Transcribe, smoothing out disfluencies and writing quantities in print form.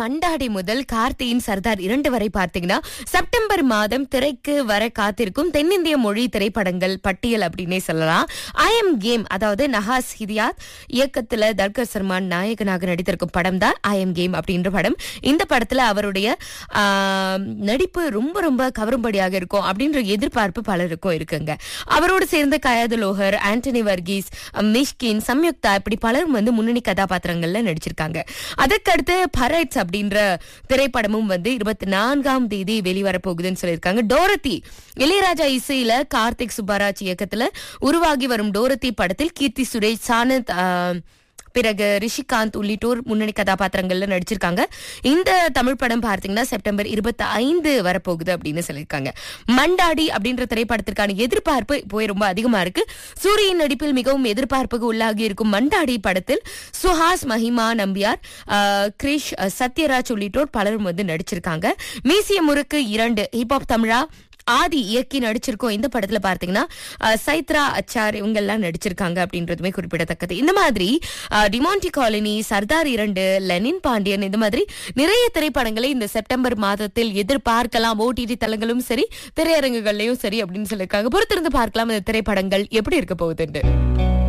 மண்டாடி முதல் கார்த்தியின் சர்தார் 2 வரை பார்த்தீங்கன்னா செப்டம்பர் மாதம் திரைக்கு வர காத்திருக்கும் தென்னிந்திய மொழி திரைப்படங்கள் பட்டியல் அப்படின்னே சொல்லலாம். ஐ எம் கேம், அதாவது நஹாஸ் ஹிதியாத் இயக்கத்துல தல்கர் சல்மான் நாயகனாக நடித்திருக்கும் படம் தான் ஐ எம் கேம் அப்படின்ற படம். இந்த படத்துல அவருடைய நடிப்பு ரொம்ப ரொம்ப கவரும்படியாக இருக்கும் அப்படின்ற எதிர்பார்ப்பு பலருக்கும் இருக்குங்க. அவரோடு சேர்ந்த கயாது லோஹர், ஆண்டனி வர்கீஸ், மிஷ்கின், சம்யுக்தா இப்படி பலரும் முன்னணி கதாபாத்திரங்கள்ல நடிச்சிருக்காங்க. அதற்கடுத்து பரைட்ஸ் அப்படின்ற திரைப்படமும் 24ஆம் தேதி வெளிவர போகுதுன்னு சொல்லியிருக்காங்க. டோரத்தி இளையராஜா இசையில கார்த்திக் சுப்பராஜ் இயக்கத்துல உருவாகி வரும் டோரத்தி படத்தில் கீர்த்தி சுரேஷ், சானத், பிறகு ரிஷிகாந்த் உள்ளிட்டோர் முன்னணி கதாபாத்திரங்கள்ல நடிச்சிருக்காங்க. இந்த தமிழ் படம் பார்த்தீங்கன்னா செப்டம்பர் 25 வரப்போகுது அப்படின்னு சொல்லியிருக்காங்க. மண்டாடி அப்படின்ற திரைப்படத்திற்கான எதிர்பார்ப்பு இப்போ ரொம்ப அதிகமா இருக்கு. சூரியன் நடிப்பில் மிகவும் எதிர்பார்ப்புக்கு உள்ளாகி இருக்கும் மண்டாடி படத்தில் சுஹாஸ், மஹிமா நம்பியார், கிரிஷ், சத்யராஜ் உள்ளிட்டோர் பலரும் நடிச்சிருக்காங்க. மீசிய முறுக்கு 2 ஹிப்ஹாப் தமிழா ஆதி இயக்கி நடிச்சிருக்கோம். இந்த படத்துல பார்த்தீங்கன்னா சைத்ரா அச்சார் இவங்க எல்லாம் நடிச்சிருக்காங்க அப்படின்றதுமே குறிப்பிடத்தக்கது. இந்த மாதிரி டிமாண்டி காலனி, சர்தார் 2, லெனின் பாண்டியன் இந்த மாதிரி நிறைய திரைப்படங்களை இந்த செப்டம்பர் மாதத்தில் எதிர்பார்க்கலாம். ஓடிடி தளங்களும் சரி, திரையரங்குகள்லயும் சரி அப்படின்னு சொல்லியிருக்காங்க. பொறுத்திருந்து பார்க்கலாம் இந்த திரைப்படங்கள் எப்படி இருக்க போகுதுன்னு.